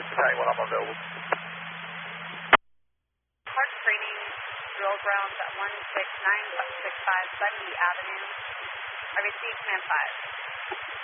First Battalion when I'm available. Park training drill grounds at 16965 Bundy Avenue. I received command 5.